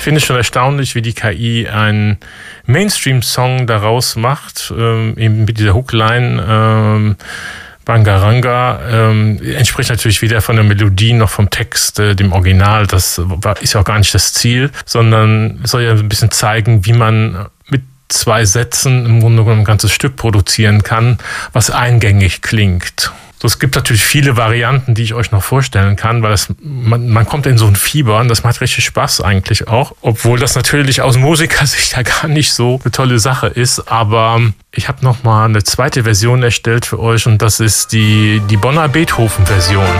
finde ich schon erstaunlich, wie die KI einen Mainstream-Song daraus macht, eben mit dieser Hookline, Bangaranga, entspricht natürlich weder von der Melodie noch vom Text, dem Original. Das ist ja auch gar nicht das Ziel, sondern soll ja ein bisschen zeigen, wie man mit 2 Sätzen im Grunde genommen ein ganzes Stück produzieren kann, was eingängig klingt. So, es gibt natürlich viele Varianten, die ich euch noch vorstellen kann, weil man kommt in so ein Fieber und das macht richtig Spaß eigentlich auch. Obwohl das natürlich aus Musikersicht ja gar nicht so eine tolle Sache ist. Aber ich habe noch mal eine zweite Version erstellt für euch und das ist die Bonner Beethoven-Version.